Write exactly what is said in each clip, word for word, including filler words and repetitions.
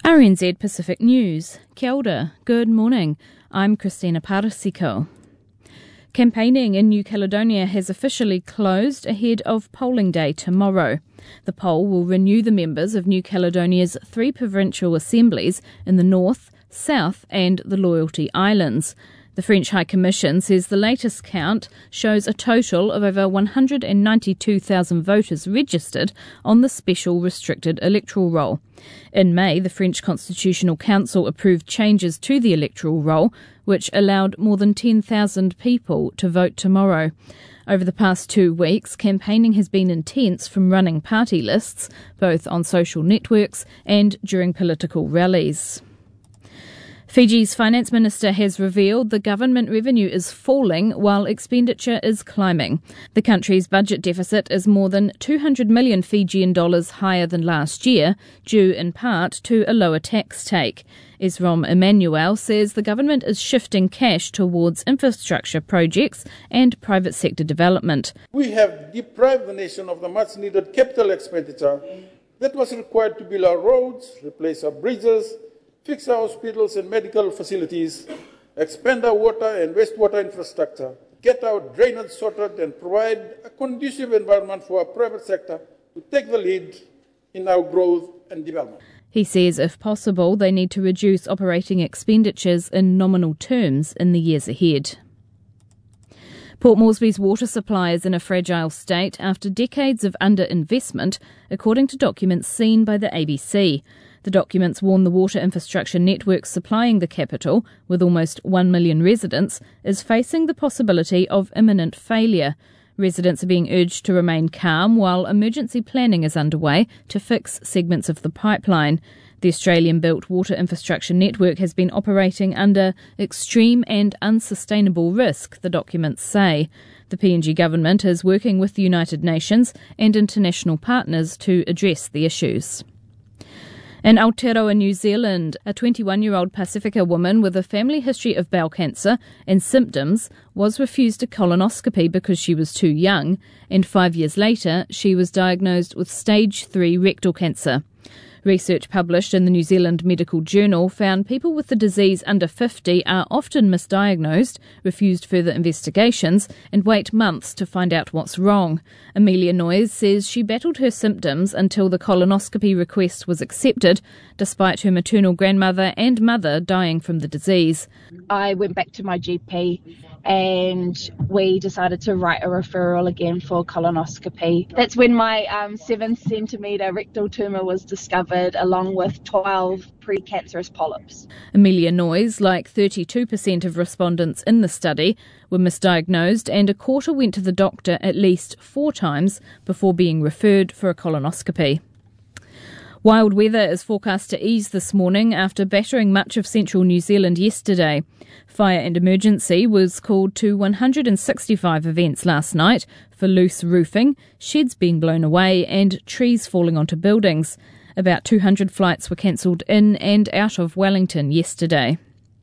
R N Z Pacific News. Kia ora. Good morning. I'm Christina Parasiko. Campaigning in New Caledonia has officially closed ahead of polling day tomorrow. The poll will renew the members of New Caledonia's three provincial assemblies in the north, south and the Loyalty Islands. The French High Commission says the latest count shows a total of over one hundred ninety-two thousand voters registered on the special restricted electoral roll. In May, the French Constitutional Council approved changes to the electoral roll, which allowed more than ten thousand people to vote tomorrow. Over the past two weeks, campaigning has been intense from running party lists, both on social networks and during political rallies. Fiji's finance minister has revealed the government revenue is falling while expenditure is climbing. The country's budget deficit is more than two hundred million Fijian dollars higher than last year, due in part to a lower tax take. Esrom Emmanuel says the government is shifting cash towards infrastructure projects and private sector development. We have deprived the nation of the much-needed capital expenditure that was required to build our roads, replace our bridges, fix our hospitals and medical facilities, expand our water and wastewater infrastructure, get our drainage sorted and provide a conducive environment for our private sector to take the lead in our growth and development. He says if possible they need to reduce operating expenditures in nominal terms in the years ahead. Port Moresby's water supply is in a fragile state after decades of underinvestment, according to documents seen by the A B C. The documents warn the water infrastructure network supplying the capital, with almost one million residents, is facing the possibility of imminent failure. Residents are being urged to remain calm while emergency planning is underway to fix segments of the pipeline. The Australian-built water infrastructure network has been operating under extreme and unsustainable risk, the documents say. The P N G government is working with the United Nations and international partners to address the issues. In Aotearoa, New Zealand, a twenty-one-year-old Pacifica woman with a family history of bowel cancer and symptoms was refused a colonoscopy because she was too young, and five years later she was diagnosed with stage three rectal cancer. Research published in the New Zealand Medical Journal found people with the disease under fifty are often misdiagnosed, refused further investigations, and wait months to find out what's wrong. Amelia Noyes says she battled her symptoms until the colonoscopy request was accepted, despite her maternal grandmother and mother dying from the disease. I went back to my G P and we decided to write a referral again for colonoscopy. That's when my um, seven centimetre rectal tumour was discovered, along with twelve precancerous polyps. Amelia Noyes, like thirty-two percent of respondents in the study, were misdiagnosed, and a quarter went to the doctor at least four times before being referred for a colonoscopy. Wild weather is forecast to ease this morning after battering much of central New Zealand yesterday. Fire and emergency was called to one hundred sixty-five events last night for loose roofing, sheds being blown away and trees falling onto buildings. About two hundred flights were cancelled in and out of Wellington yesterday.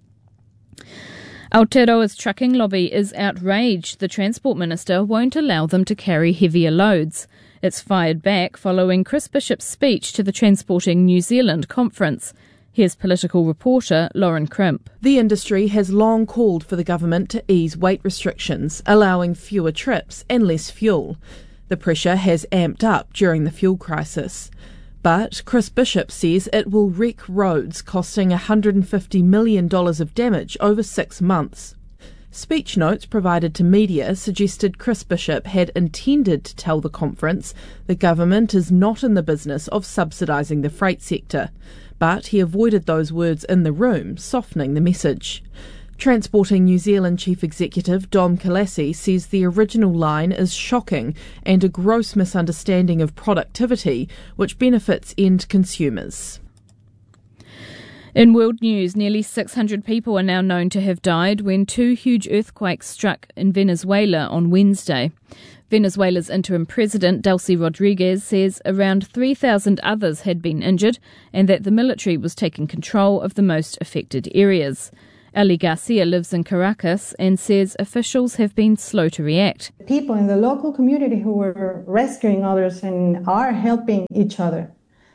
Aotearoa's trucking lobby is outraged the Transport Minister won't allow them to carry heavier loads. It's fired back following Chris Bishop's speech to the Transporting New Zealand conference. Here's political reporter Lauren Crimp. The industry has long called for the government to ease weight restrictions, allowing fewer trips and less fuel. The pressure has amped up during the fuel crisis. But Chris Bishop says it will wreck roads, costing one hundred fifty million dollars of damage over six months. Speech notes provided to media suggested Chris Bishop had intended to tell the conference the government is not in the business of subsidising the freight sector, but he avoided those words in the room, softening the message. Transporting New Zealand Chief Executive Dom Kalassi says the original line is shocking and a gross misunderstanding of productivity, which benefits end consumers. In world news, nearly six hundred people are now known to have died when two huge earthquakes struck in Venezuela on Wednesday. Venezuela's interim president, Delcy Rodriguez, says around three thousand others had been injured and that the military was taking control of the most affected areas. Ali Garcia lives in Caracas and says officials have been slow to react. People in the local community who were rescuing others and are helping each other.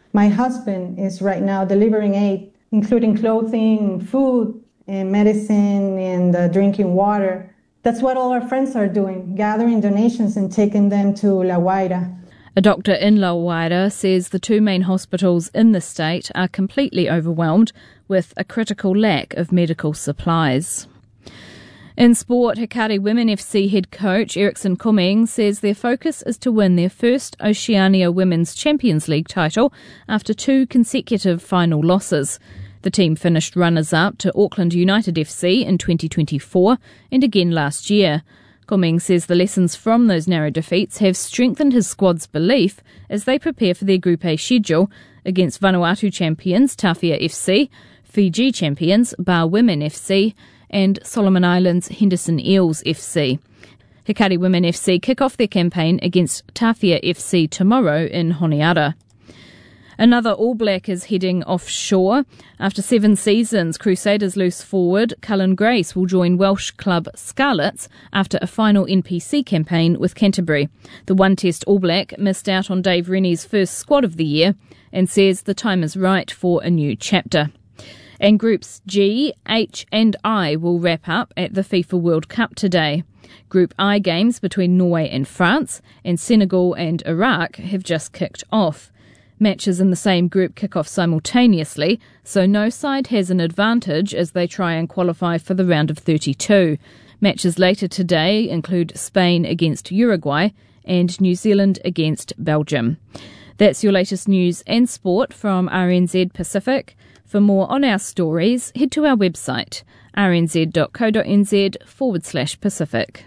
My husband is right now delivering aid, including clothing, food, and medicine, and uh, drinking water. That's what all our friends are doing, gathering donations and taking them to La Guaira. A doctor in La Guaira says the two main hospitals in the state are completely overwhelmed with a critical lack of medical supplies. In sport, Hikari Women F C head coach Ericsson Coming says their focus is to win their first Oceania Women's Champions League title after two consecutive final losses. The team finished runners-up to Auckland United F C in twenty twenty-four and again last year. Coming says the lessons from those narrow defeats have strengthened his squad's belief as they prepare for their Group A schedule against Vanuatu champions Tawhia F C, Fiji champions Bar Women F C and Solomon Islands Henderson Eels F C. Hikari Women F C kick off their campaign against Tawhia F C tomorrow in Honiara. Another All Black is heading offshore. After seven seasons, Crusaders loose forward Cullen Grace will join Welsh club Scarlets after a final N P C campaign with Canterbury. The one-test All Black missed out on Dave Rennie's first squad of the year and says the time is right for a new chapter. And Groups G, H and I will wrap up at the FIFA World Cup today. Group I games between Norway and France and Senegal and Iraq have just kicked off. Matches in the same group kick off simultaneously, so no side has an advantage as they try and qualify for the round of thirty-two. Matches later today include Spain against Uruguay and New Zealand against Belgium. That's your latest news and sport from R N Z Pacific. For more on our stories, head to our website, rnz.co.nz forward slash Pacific.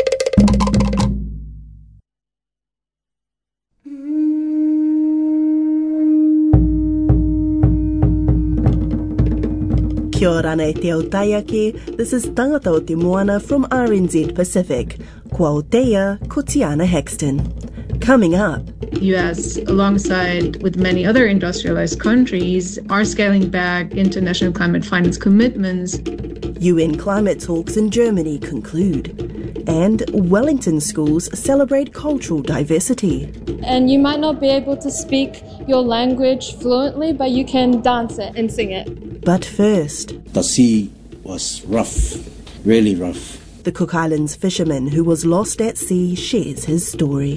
Kia ora nei te autaiake, this is Tangata o Te Moana from R N Z Pacific. Kua Aotea, ko Tiana Hexton. Coming up, U S, alongside with many other industrialized countries, are scaling back international climate finance commitments. U N climate talks in Germany conclude. And Wellington schools celebrate cultural diversity. And you might not be able to speak your language fluently, but you can dance it and sing it. But first, the sea was rough, really rough. The Cook Islands fisherman who was lost at sea shares his story.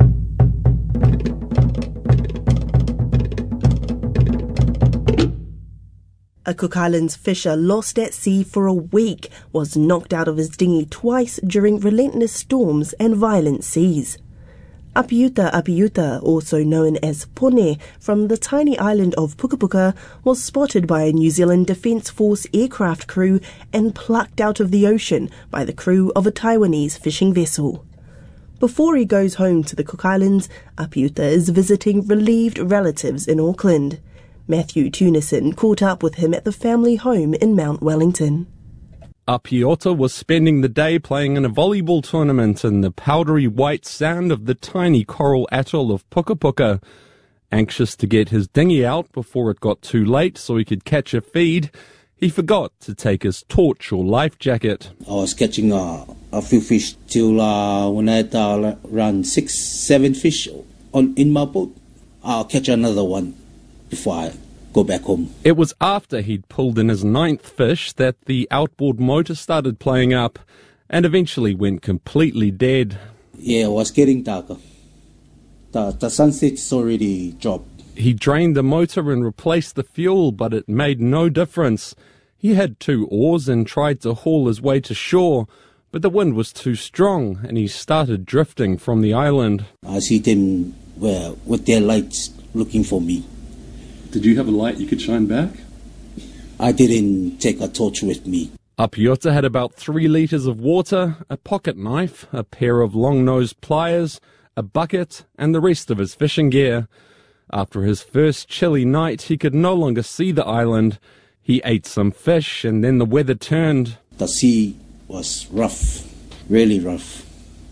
A Cook Islands fisher lost at sea for a week was knocked out of his dinghy twice during relentless storms and violent seas. Apiuta Apiuta, also known as Pone, from the tiny island of Pukapuka, was spotted by a New Zealand Defence Force aircraft crew and plucked out of the ocean by the crew of a Taiwanese fishing vessel. Before he goes home to the Cook Islands, Apiuta is visiting relieved relatives in Auckland. Matthew Tunison caught up with him at the family home in Mount Wellington. Apiota was spending the day playing in a volleyball tournament in the powdery white sand of the tiny coral atoll of Pukapuka. Anxious to get his dinghy out before it got too late so he could catch a feed, he forgot to take his torch or life jacket. I was catching uh, a few fish till uh, when I had uh, around six, seven fish on in my boat. I'll catch another one before I go back home. It was after he'd pulled in his ninth fish that the outboard motor started playing up and eventually went completely dead. Yeah, it was getting darker. The, the sunset's already dropped. He drained the motor and replaced the fuel, but it made no difference. He had two oars and tried to haul his way to shore, but the wind was too strong and he started drifting from the island. I see them well, with their lights looking for me. Did you have a light you could shine back? I didn't take a torch with me. Apiota had about three litres of water, a pocket knife, a pair of long-nosed pliers, a bucket, and the rest of his fishing gear. After his first chilly night, he could no longer see the island. He ate some fish, and then the weather turned. The sea was rough, really rough,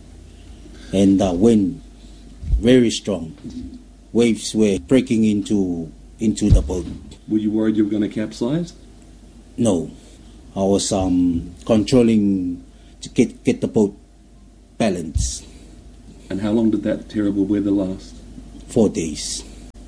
and the wind very strong. Waves were breaking into into the boat. Were you worried you were going to capsize? No. I was um, controlling to get, get the boat balanced. And how long did that terrible weather last? Four days. Four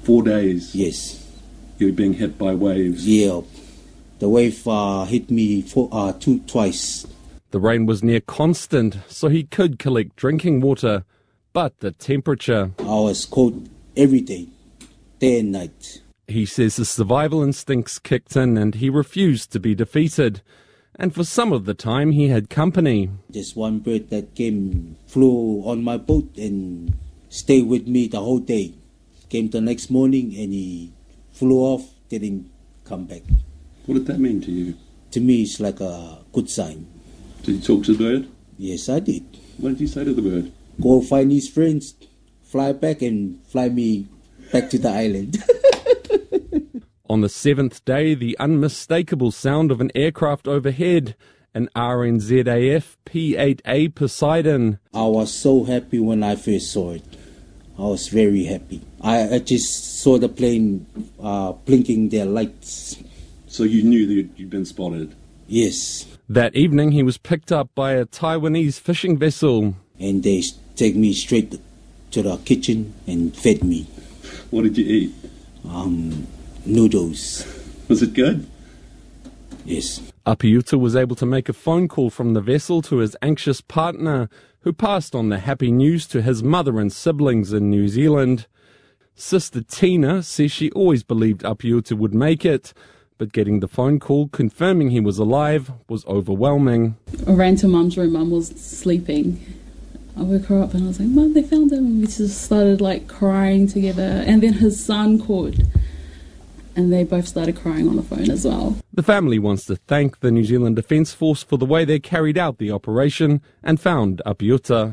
four days. Yes. You were being hit by waves. Yeah. The wave uh, hit me for, uh, two, twice. The rain was near constant, so he could collect drinking water, but the temperature. I was cold every day, day and night. He says his survival instincts kicked in and he refused to be defeated. And for some of the time he had company. Just one bird that came, flew on my boat and stayed with me the whole day. Came the next morning and he flew off, didn't come back. What did that mean to you? To me, it's like a good sign. Did you talk to the bird? Yes, I did. What did you say to the bird? Go find his friends, fly back and fly me back to the island. On the seventh day, the unmistakable sound of an aircraft overhead, an R N Z A F P eight A Poseidon. I was so happy when I first saw it. I was very happy. I, I just saw the plane uh, blinking their lights. So you knew that you'd been spotted? Yes. That evening he was picked up by a Taiwanese fishing vessel. And they take me straight to the kitchen and fed me. What did you eat? Um, noodles. Was it good? Yes. Apiuta was able to make a phone call from the vessel to his anxious partner, who passed on the happy news to his mother and siblings in New Zealand. Sister Tina says she always believed Apiuta would make it, but getting the phone call confirming he was alive was overwhelming. I ran to Mum's room. Mum was sleeping. I woke her up and I was like, Mum, they found him. And we just started like crying together. And then his son called. And they both started crying on the phone as well. The family wants to thank the New Zealand Defence Force for the way they carried out the operation and found Apiuta.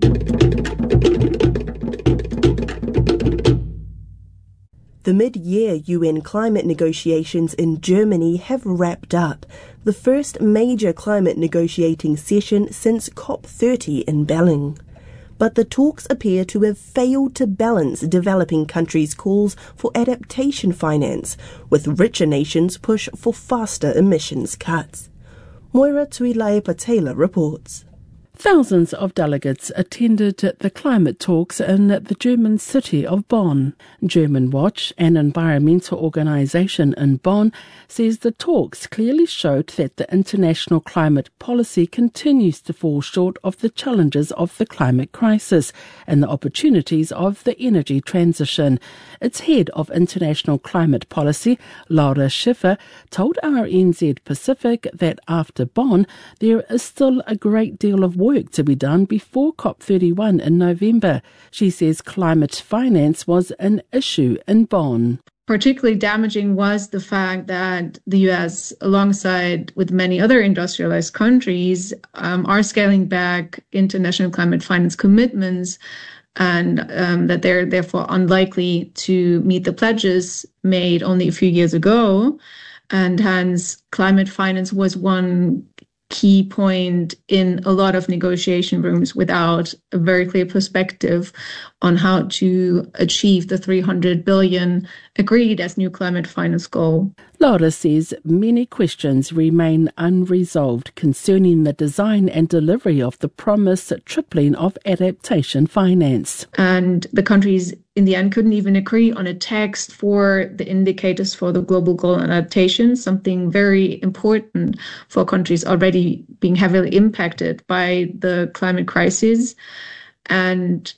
The mid-year U N climate negotiations in Germany have wrapped up, the first major climate negotiating session since COP thirty in Berlin. But the talks appear to have failed to balance developing countries' calls for adaptation finance, with richer nations' push for faster emissions cuts. Moira Tuilaipa-Taylor reports. Thousands of delegates attended the climate talks in the German city of Bonn. German Watch, an environmental organisation in Bonn, says the talks clearly showed that the international climate policy continues to fall short of the challenges of the climate crisis and the opportunities of the energy transition. Its head of international climate policy, Laura Schiffer, told R N Z Pacific that after Bonn, there is still a great deal of work work to be done before COP thirty-one in November. She says climate finance was an issue in Bonn. Particularly damaging was the fact that the U S, alongside with many other industrialized countries, um, are scaling back international climate finance commitments, and um, that they're therefore unlikely to meet the pledges made only a few years ago. And hence, climate finance was one key point in a lot of negotiation rooms without a very clear perspective on how to achieve the three hundred billion agreed as new climate finance goal. Laura says many questions remain unresolved concerning the design and delivery of the promised tripling of adaptation finance. And the countries in the end couldn't even agree on a text for the indicators for the global goal on adaptation, something very important for countries already being heavily impacted by the climate crisis. And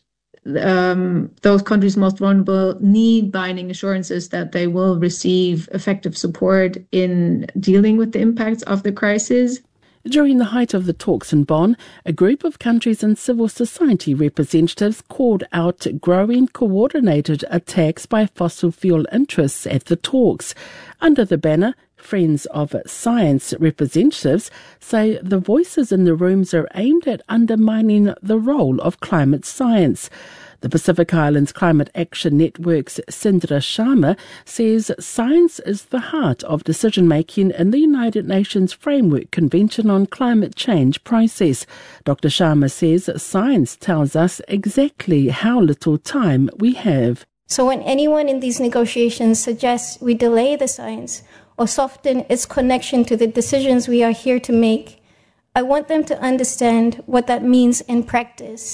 Um, those countries most vulnerable need binding assurances that they will receive effective support in dealing with the impacts of the crisis. During the height of the talks in Bonn, a group of countries and civil society representatives called out growing coordinated attacks by fossil fuel interests at the talks. Under the banner, Friends of Science representatives say the voices in the rooms are aimed at undermining the role of climate science. The Pacific Islands Climate Action Network's Sindra Sharma says science is the heart of decision-making in the United Nations Framework Convention on Climate Change process. Doctor Sharma says science tells us exactly how little time we have. So when anyone in these negotiations suggests we delay the science or soften its connection to the decisions we are here to make, I want them to understand what that means in practice.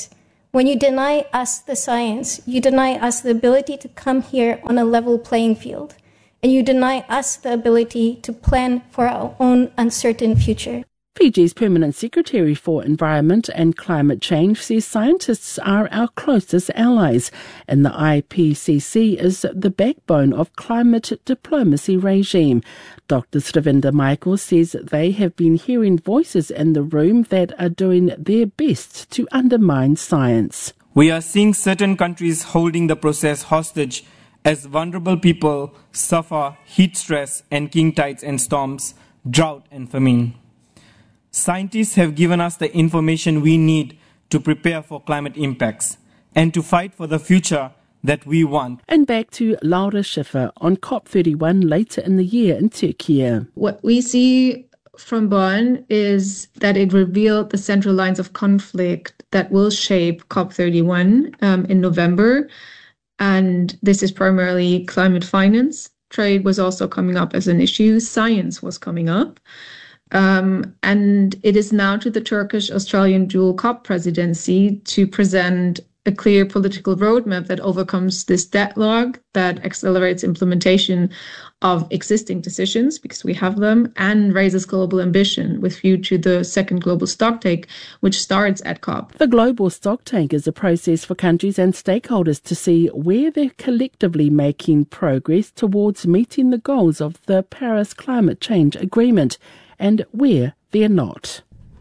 When you deny us the science, you deny us the ability to come here on a level playing field, and you deny us the ability to plan for our own uncertain future. Fiji's Permanent Secretary for Environment and Climate Change says scientists are our closest allies, and the I P C C is the backbone of climate diplomacy regime. Doctor Sravinda Michael says they have been hearing voices in the room that are doing their best to undermine science. We are seeing certain countries holding the process hostage as vulnerable people suffer heat stress and king tides and storms, drought and famine. Scientists have given us the information we need to prepare for climate impacts and to fight for the future that we want. And back to Laura Schiffer on COP thirty-one later in the year in Turkey. What we see from Bonn is that it revealed the central lines of conflict that will shape COP thirty-one um, in November. And this is primarily climate finance. Trade was also coming up as an issue. Science was coming up. Um, and it is now to the Turkish-Australian dual COP presidency to present a clear political roadmap that overcomes this deadlock, that accelerates implementation of existing decisions, because we have them, and raises global ambition with view to the second global stocktake, which starts at COP. The global stocktake is a process for countries and stakeholders to see where they're collectively making progress towards meeting the goals of the Paris Climate Change Agreement, and where they're not.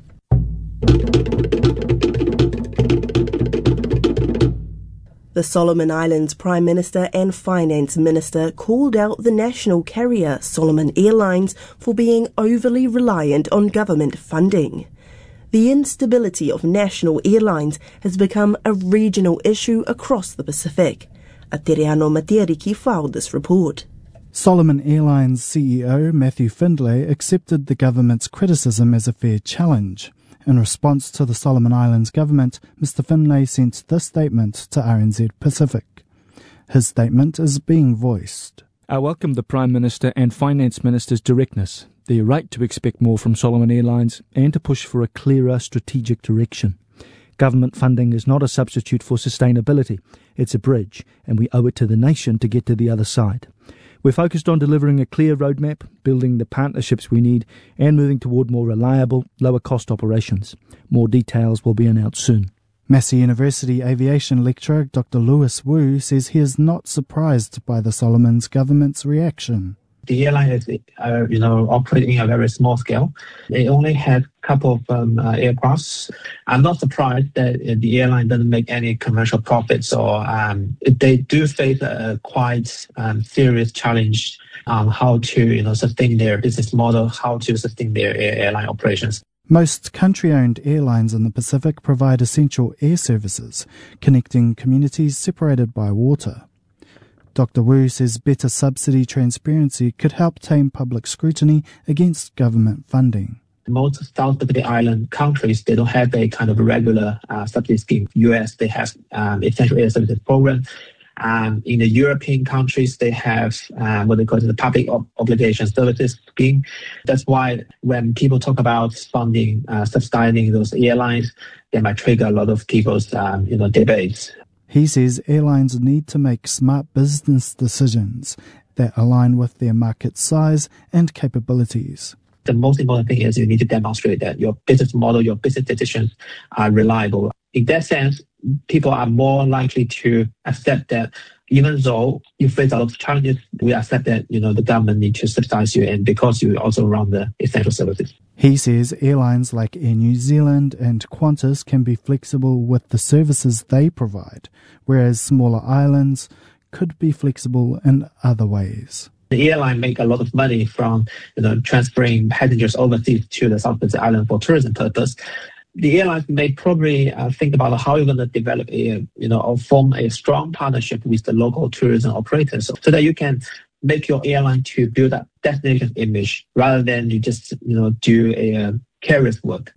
The Solomon Islands Prime Minister and Finance Minister called out the national carrier Solomon Airlines for being overly reliant on government funding. The instability of national airlines has become a regional issue across the Pacific. Ateriano Materiki filed this report. Solomon Airlines C E O Matthew Findlay accepted the government's criticism as a fair challenge. In response to the Solomon Islands government, Mister Findlay sent this statement to R N Z Pacific. His statement is being voiced. I welcome the Prime Minister and Finance Minister's directness, their right to expect more from Solomon Airlines and to push for a clearer strategic direction. Government funding is not a substitute for sustainability. It's a bridge, and we owe it to the nation to get to the other side. We're focused on delivering a clear roadmap, building the partnerships we need, and moving toward more reliable, lower-cost operations. More details will be announced soon. Massey University aviation lecturer Doctor Lewis Wu says he is not surprised by the Solomons government's reaction. The airline is, uh, you know, operating a very small scale. They only had a couple of um, uh, aircrafts. I'm not surprised that uh, the airline doesn't make any commercial profits, or um, they do face a quite um, serious challenge on how to, you know, sustain their business model, how to sustain their air- airline operations. Most country-owned airlines in the Pacific provide essential air services, connecting communities separated by water. Doctor Wu says better subsidy transparency could help tame public scrutiny against government funding. Most South Pacific Island countries, they don't have a kind of regular uh, subsidy scheme. U S, they have um, essential air services program. Um, in the European countries, they have uh, what they call the public ob- obligation services scheme. That's why when people talk about funding, uh, subsidizing those airlines, they might trigger a lot of people's um, you know, debates. He says airlines need to make smart business decisions that align with their market size and capabilities. The most important thing is you need to demonstrate that your business model, your business decisions are reliable. In that sense, people are more likely to accept that even though you face a lot of challenges, we accept that, you know, the government needs to subsidize you, and because you also run the essential services. He says airlines like Air New Zealand and Qantas can be flexible with the services they provide, whereas smaller islands could be flexible in other ways. The airline make a lot of money from, you know, transferring passengers overseas to the South Pacific Island for tourism purpose. The airlines may probably uh, think about how you're going to develop a, you know, or form a strong partnership with the local tourism operators, so, so that you can make your airline to build a destination image rather than you just, you know, do a uh, carrier's work.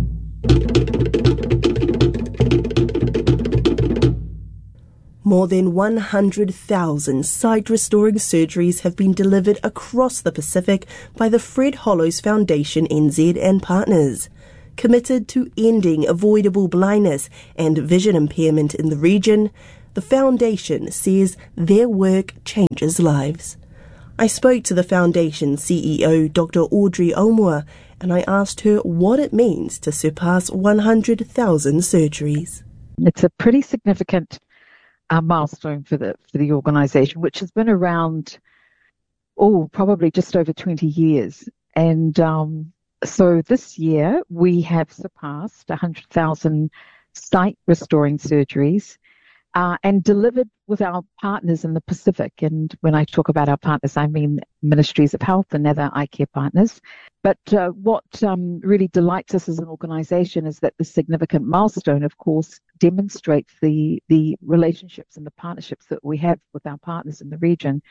More than one hundred thousand sight-restoring surgeries have been delivered across the Pacific by the Fred Hollows Foundation N Z and partners. committed to ending avoidable blindness and vision impairment in the region, the foundation says their work changes lives. I spoke to the foundation C E O, Doctor Audrey Omua, and I asked her what it means to surpass one hundred thousand surgeries. It's a pretty significant uh, milestone for the for the organisation, which has been around, oh, probably just over twenty years. And um, so this year we have surpassed one hundred thousand sight restoring surgeries uh, and delivered with our partners in the Pacific. And when I talk about our partners, I mean Ministries of Health and other eye care partners. But uh, what um, really delights us as an organisation is that the significant milestone, of course, demonstrates the, the relationships and the partnerships that we have with our partners in the region,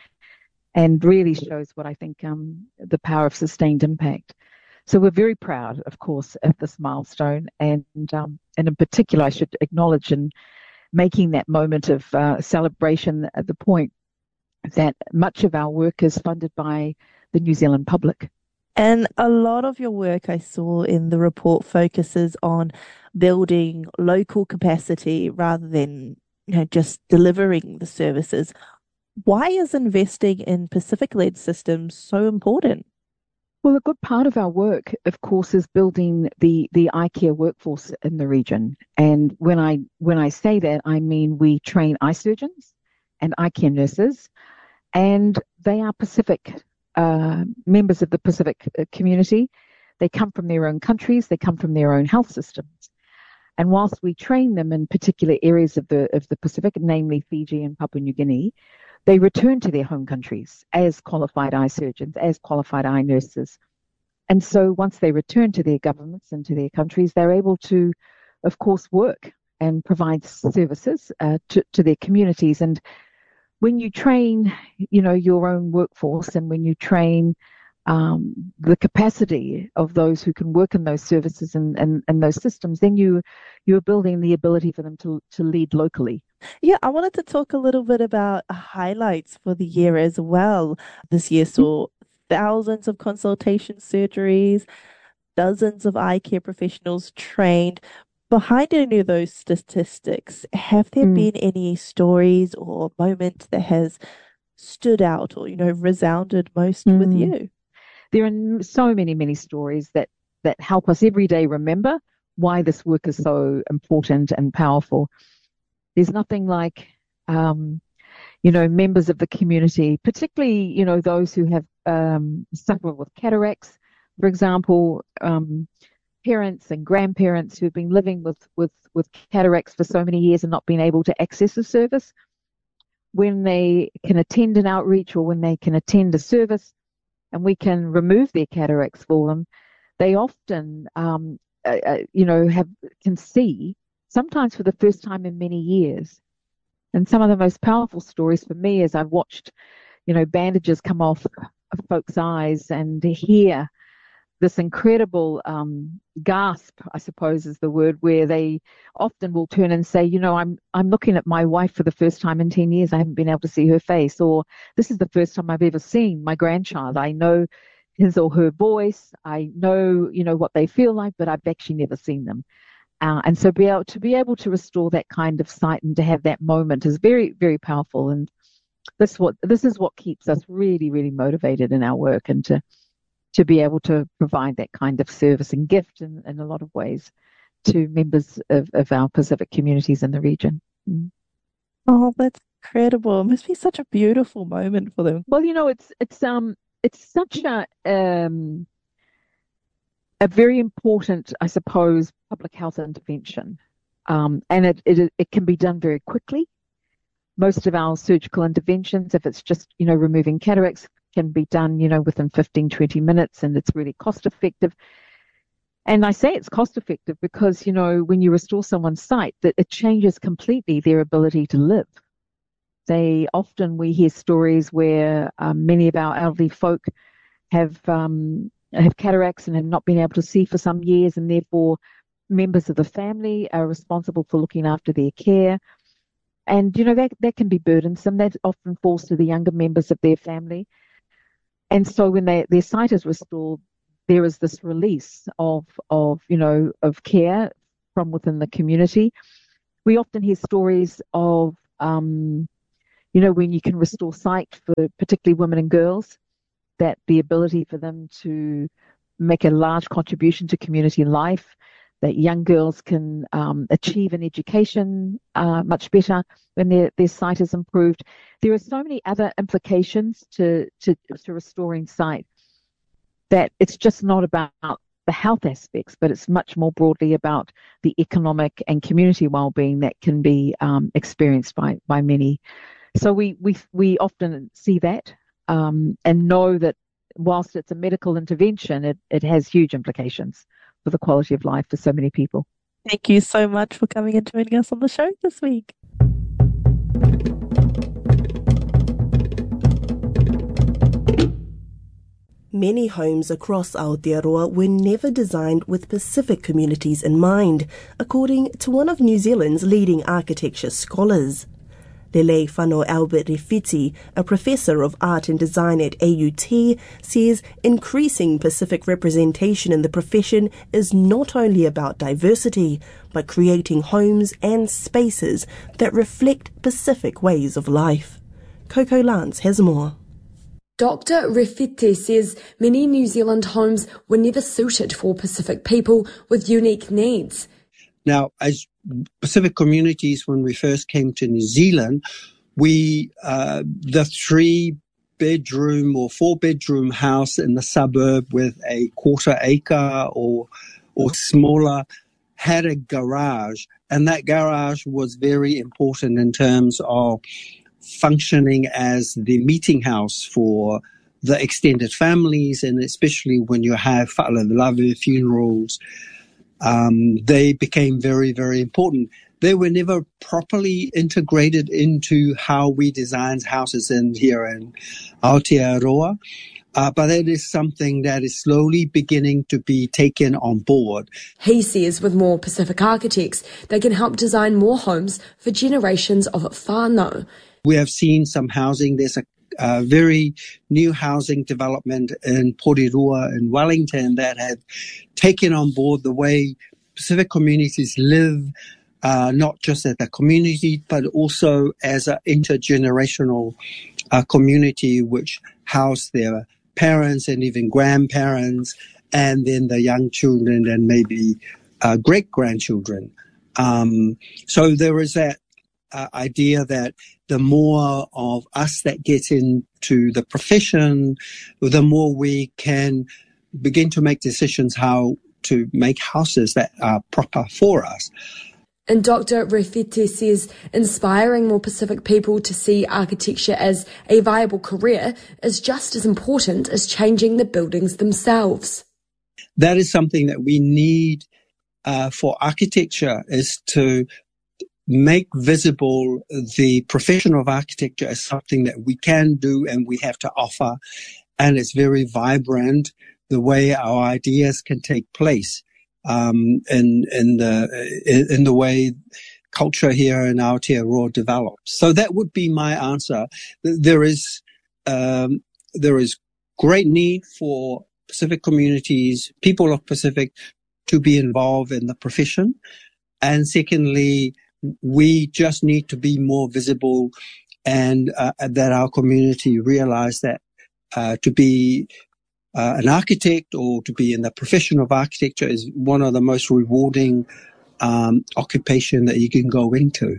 and really shows what I think um, the power of sustained impact. So we're very proud, of course, of this milestone, and um, and in particular, I should acknowledge in making that moment of uh, celebration at the point that much of our work is funded by the New Zealand public. And a lot of your work I saw in the report focuses on building local capacity rather than, you know, just delivering the services. Why is investing in Pacific-led systems so important? Well, a good part of our work, of course, is building the, the eye care workforce in the region. And when I when I say that, I mean we train eye surgeons and eye care nurses, and they are Pacific uh, members of the Pacific community. They come from their own countries. They come from their own health systems. And whilst we train them in particular areas of the of the Pacific, namely Fiji and Papua New Guinea, they return to their home countries as qualified eye surgeons, as qualified eye nurses. And so once they return to their governments and to their countries, they're able to, of course, work and provide services uh, to, to their communities. And when you train, you know, your own workforce, and when you train um, the capacity of those who can work in those services and, and, and those systems, then you, you're building the ability for them to, to lead locally. Yeah, I wanted to talk a little bit about highlights for the year as well. This year saw thousands of consultation surgeries, dozens of eye care professionals trained. Behind any of those statistics, have there mm. been any stories or moments that has stood out or, you know, resounded most mm. with you? There are so many, many stories that, that help us every day remember why this work is so important and powerful. There's nothing like, um, you know, members of the community, particularly, you know, those who have um, suffered with cataracts, for example, um, parents and grandparents who've been living with, with, with cataracts for so many years and not been able to access a service. When they can attend an outreach or when they can attend a service and we can remove their cataracts for them, they often, um, uh, you know, have can see, sometimes for the first time in many years. And some of the most powerful stories for me is I've watched, you know, bandages come off of folks' eyes and to hear this incredible um, gasp, I suppose is the word, where they often will turn and say, you know, I'm I'm looking at my wife for the first time in ten years. I haven't been able to see her face. Or this is the first time I've ever seen my grandchild. I know his or her voice. I know, you know, what they feel like, but I've actually never seen them. Uh, and so be able to be able to restore that kind of sight and to have that moment is very, very powerful. And this what this is what keeps us really, really motivated in our work, and to to be able to provide that kind of service and gift in, in a lot of ways to members of, of our Pacific communities in the region. Mm. Oh, that's incredible. It must be such a beautiful moment for them. Well, you know, it's it's um it's such a um a very important, I suppose, public health intervention. Um, and it, it it can be done very quickly. Most of our surgical interventions, if it's just, you know, removing cataracts, can be done, you know, within fifteen, twenty minutes, and it's really cost effective. And I say it's cost effective because, you know, when you restore someone's sight, that it changes completely their ability to live. They often, we hear stories where um, many of our elderly folk have um, have cataracts and have not been able to see for some years, and therefore members of the family are responsible for looking after their care. And, you know, that, that can be burdensome. That often falls to the younger members of their family. And so when they, their sight is restored, there is this release of, of you know, of care from within the community. We often hear stories of, um, you know, when you can restore sight for particularly women and girls, that the ability for them to make a large contribution to community life, that young girls can um, achieve an education uh, much better when their, their sight is improved. There are so many other implications to, to, to restoring sight that it's just not about the health aspects, but it's much more broadly about the economic and community well-being that can be um, experienced by, by many. So we, we, we often see that um, and know that whilst it's a medical intervention, it, it has huge implications for the quality of life for so many people. Thank you so much for coming and joining us on the show this week. Many homes across Aotearoa were never designed with Pacific communities in mind, according to one of New Zealand's leading architecture scholars. Lele Whano Albert Rifiti, a professor of art and design at A U T, says increasing Pacific representation in the profession is not only about diversity, but creating homes and spaces that reflect Pacific ways of life. Coco Lance has more. Doctor Rifiti says many New Zealand homes were never suited for Pacific people with unique needs. Now, as Pacific communities, when we first came to New Zealand, we, uh, the three bedroom or four bedroom house in the suburb with a quarter acre or, or smaller had a garage. And that garage was very important in terms of functioning as the meeting house for the extended families, and especially when you have whaalalawe funerals, um, they became very, very important. They were never properly integrated into how we design houses in here in Aotearoa, uh, but that is something that is slowly beginning to be taken on board. He says with more Pacific architects, they can help design more homes for generations of whānau. We have seen some housing. There's a, a very new housing development in Porirua in Wellington that have taken on board the way Pacific communities live, uh, not just as a community, but also as an intergenerational uh, community which house their parents and even grandparents, and then the young children and maybe uh, great-grandchildren. Um, so there is that uh, idea that the more of us that get into the profession, the more we can begin to make decisions how to make houses that are proper for us. And Doctor Rifiti says inspiring more Pacific people to see architecture as a viable career is just as important as changing the buildings themselves. That is something that we need uh, for architecture, is to make visible the profession of architecture as something that we can do and we have to offer. And it's very vibrant, the way our ideas can take place. Um, in, in the, in, in the way culture here in Aotearoa develops. So that would be my answer. There is, um, there is great need for Pacific communities, people of Pacific, to be involved in the profession. And secondly, we just need to be more visible, and uh, that our community realize that uh, to be Uh, an architect or to be in the profession of architecture is one of the most rewarding um, occupation that you can go into.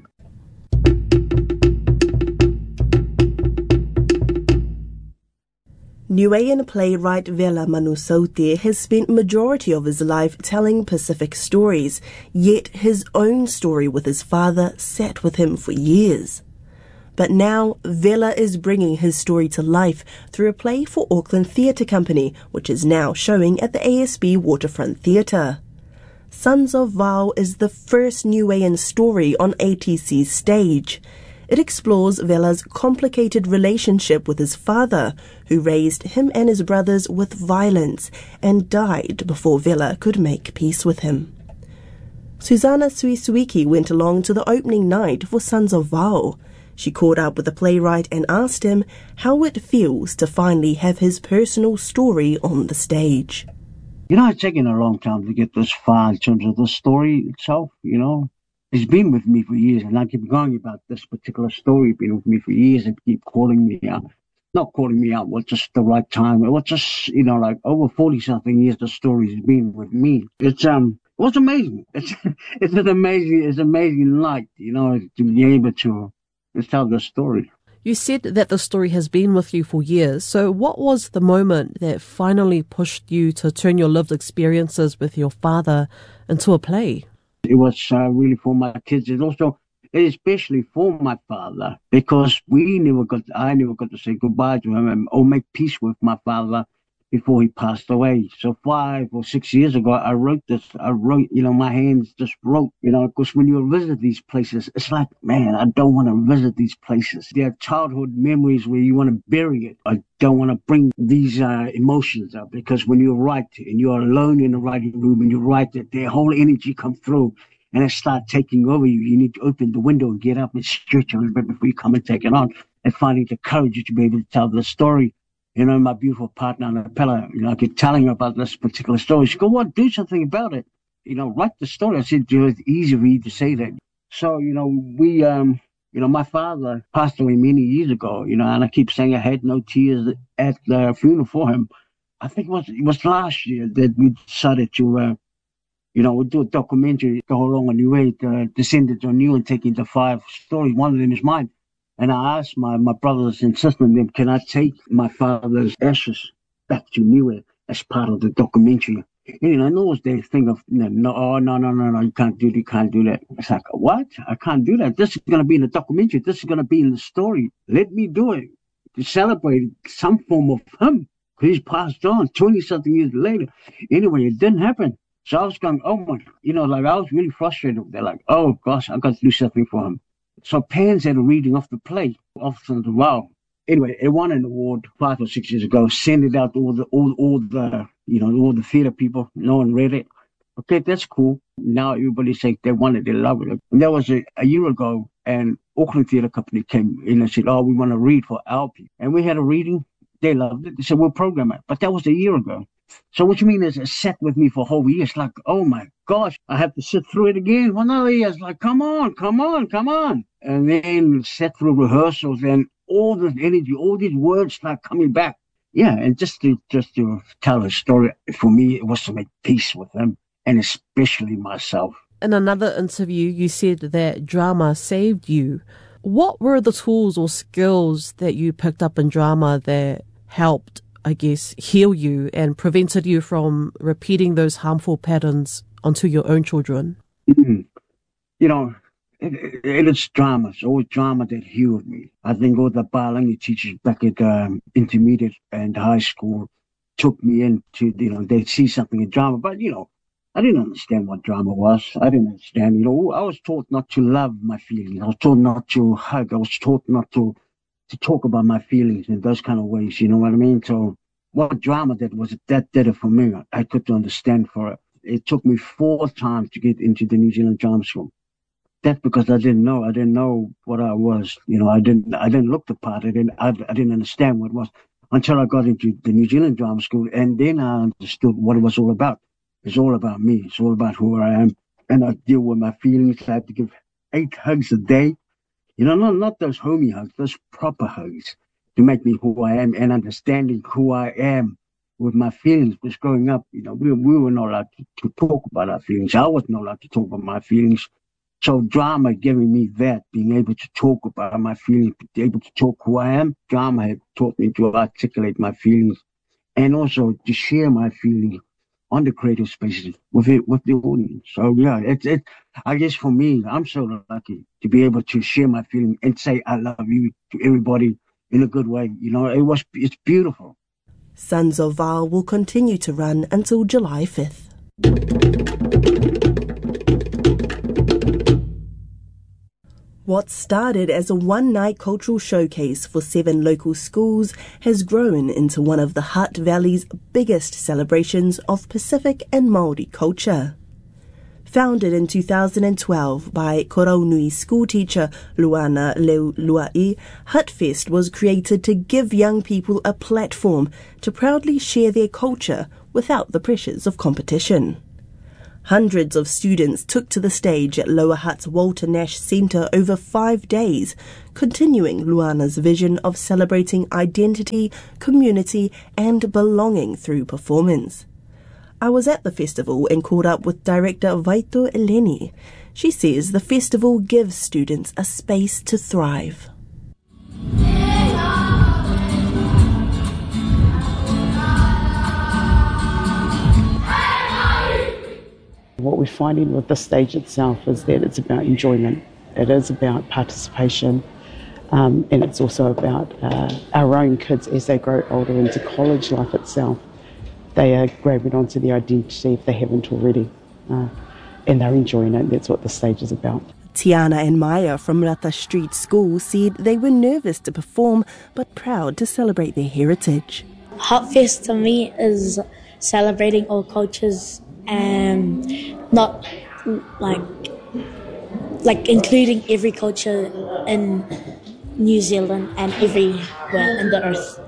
Niuean playwright Vela Manusauti has spent majority of his life telling Pacific stories, yet his own story with his father sat with him for years. But now, Vela is bringing his story to life through a play for Auckland Theatre Company, which is now showing at the A S B Waterfront Theatre. Sons of Vao is the first Niuean story on A T C's stage. It explores Vela's complicated relationship with his father, who raised him and his brothers with violence and died before Vela could make peace with him. Susanna Suisuiki went along to the opening night for Sons of Vao. She caught up with the playwright and asked him how it feels to finally have his personal story on the stage. You know, it's taken a long time to get this far in terms of the story itself, you know. It's been with me for years, and I keep going about this particular story, been with me for years, and keep calling me out. Not calling me out, was just the right time. It was just, you know, like over forty-something years the story's been with me. It's, um, it was amazing. It's, it's an amazing, it's amazing night, you know, to be able to, to tell the story. You said that the story has been with you for years. So what was the moment that finally pushed you to turn your lived experiences with your father into a play? It was uh, really for my kids, and also especially for my father, because we never got, I never got to say goodbye to him or make peace with my father before he passed away. So five or six years ago, I wrote this, I wrote, you know, my hands just wrote, you know, because when you visit these places, it's like, man, I don't want to visit these places. They're childhood memories where you want to bury it. I don't want to bring these uh, emotions up, because when you write and you're alone in the writing room and you write it, their whole energy comes through and it start taking over you. You need to open the window and get up and stretch a little bit before you come and take it on, and finding the courage to be able to tell the story. You know, my beautiful partner, Annapella, you know, I keep telling her about this particular story. She go, what, do something about it. You know, write the story. I said, it's easy for you to say that. So, you know, we, um, you know, my father passed away many years ago, you know, and I keep saying I had no tears at the funeral for him. I think it was, it was last year that we decided to, uh, you know, we'll do a documentary, Go Along a New Way, uh, Descendants on You, and taking the five stories. One of them is mine. And I asked my, my brothers and sisters, them, can I take my father's ashes back to Niue as part of the documentary? And, you know, I know they think of, you know, no, oh, no, no, no, no, you can't do that, you can't do that. It's like, what? I can't do that. This is going to be in the documentary. This is going to be in the story. Let me do it to celebrate some form of him. Because he's passed on twenty-something years later. Anyway, it didn't happen. So I was going, oh, my, you know, like I was really frustrated. They're like, oh, gosh, I got to do something for him. So Pans had a reading of the play. Often, wow. Anyway, it won an award five or six years ago. Sent it out to all the, all, all the, you know, all the theatre people. No one read it. Okay, that's cool. Now everybody's saying they want it, they love it. And that was a, a year ago, and Auckland Theatre Company came in and said, oh, we want to read for our people. And we had a reading. They loved it. They said, we'll program it. But that was a year ago. So what you mean is it sat with me for a whole year. It's like, oh my gosh, I have to sit through it again for another year. It's like, come on, come on, come on. And then sat through rehearsals, and all this energy, all these words start coming back. Yeah, and just to just to tell a story, for me, it was to make peace with them, and especially myself. In another interview, you said that drama saved you. What were the tools or skills that you picked up in drama that helped, I guess, heal you and prevented you from repeating those harmful patterns onto your own children? Mm-hmm. You know, it, it, it is drama. It's always drama that healed me. I think all the Balangi teachers back at um, intermediate and high school took me into, you know, they see something in drama. But, you know, I didn't understand what drama was. I didn't understand, you know, I was taught not to love my feelings. I was taught not to hug. I was taught not to to talk about my feelings in those kind of ways, you know what I mean? So what drama that was, that did it for me. I could understand for it. It took me four times to get into the New Zealand Drama School. That's because I didn't know. I didn't know what I was. You know, I didn't I didn't look the part. I didn't, I, I didn't understand what it was until I got into the New Zealand Drama School. And then I understood what it was all about. It's all about me. It's all about who I am. And I deal with my feelings. I have to give eight hugs a day. You know, not, not those homie hugs, those proper hugs to make me who I am, and understanding who I am with my feelings. Because growing up, you know, we, we were not allowed to, to talk about our feelings. I was not allowed to talk about my feelings. So drama giving me that, being able to talk about my feelings, be able to talk who I am. Drama had taught me to articulate my feelings and also to share my feelings on the creative spaces with it, with the audience. So yeah, it's it. I guess for me, I'm so lucky to be able to share my feeling and say I love you to everybody in a good way. You know, it was it's beautiful. Sons of Val will continue to run until July fifth. What started as a one-night cultural showcase for seven local schools has grown into one of the Hutt Valley's biggest celebrations of Pacific and Māori culture. Founded in two thousand twelve by Koraunui schoolteacher Luana Leuluai, Hutfest was created to give young people a platform to proudly share their culture without the pressures of competition. Hundreds of students took to the stage at Lower Hutt's Walter Nash Centre over five days, continuing Luana's vision of celebrating identity, community and belonging through performance. I was at the festival and caught up with director Vaito Eleni. She says the festival gives students a space to thrive. What we're finding with the stage itself is that it's about enjoyment. It is about participation, um, and it's also about uh, our own kids as they grow older into college life itself. They are grabbing onto their identity if they haven't already, uh, and they're enjoying it. That's what the stage is about. Tiana and Maya from Rata Street School said they were nervous to perform but proud to celebrate their heritage. Hutfest to me is celebrating all cultures and not like like including every culture in New Zealand and everywhere in the earth.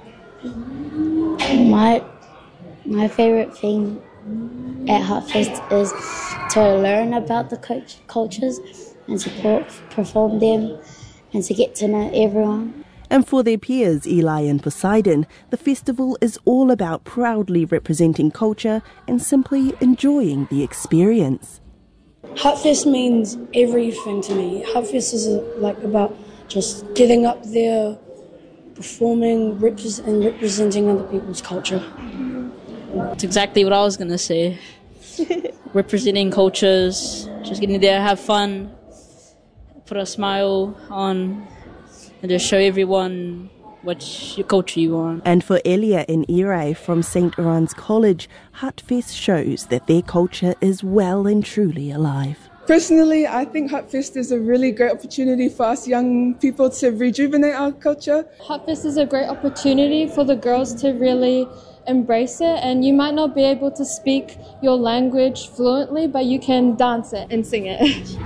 My my favorite thing at Hutfest is to learn about the cultures and to perform them and to get to know everyone. And for their peers, Eli and Poseidon, the festival is all about proudly representing culture and simply enjoying the experience. Hutfest means everything to me. Hutfest is like about just getting up there, performing and representing other people's culture. That's exactly what I was going to say. Representing cultures, just getting there, have fun, put a smile on, and just show everyone what your culture you want. And for Elia and Irai from Saint Laurent's College, Hutfest shows that their culture is well and truly alive. Personally, I think Hutfest is a really great opportunity for us young people to rejuvenate our culture. Hutfest is a great opportunity for the girls to really embrace it, and you might not be able to speak your language fluently, but you can dance it and sing it.